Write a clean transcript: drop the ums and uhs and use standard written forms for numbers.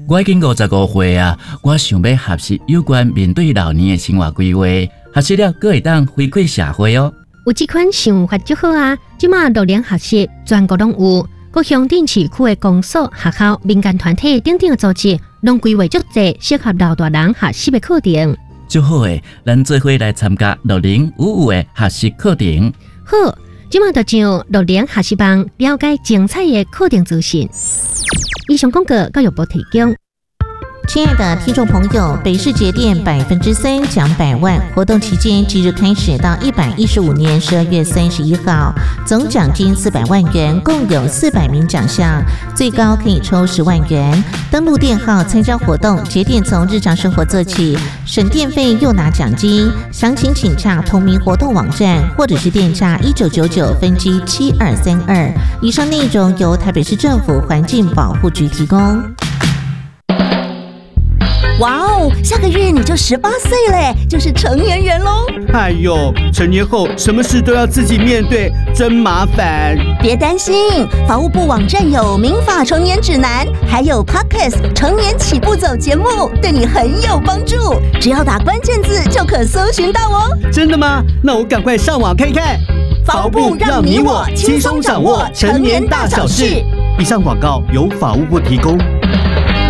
我已经55岁啊，我想要学习有关面对老年的生活规划，学习了阁会当回馈社会哦。 有这款想法就好啊！即马老年学习全国拢有，各乡镇市区的公所、学校、民间团体等等的组织，拢规划足侪适合老大人学习的课程。 就好诶，咱做伙来参加6055的学习课程。 好，即马就上60学习网了解精彩的课程资讯。以上广告教育部提供。 亲爱的听众朋友，北市节电3%奖100万活动期间即日开始到115年12月31号，总奖金400万元，共有400名奖项，最高可以抽10万元。登录电号参加活动，节电从日常生活做起，省电费又拿奖金。详情请洽同名活动网站，或者是电诈1999分机7232。以上内容由台北市政府环境保护局提供。 哇哦，下个月你就18岁嘞，就是成年人喽！ 哎呦，成年后什么事都要自己面对，真麻烦。 别担心，法务部网站有民法成年指南，还有 Podcast 成年起步走节目，对你很有帮助。只要打关键字就可搜寻到哦。 真的吗？那我赶快上网看看。 法务部让你我轻松掌握成年大小事。 以上广告由法务部提供。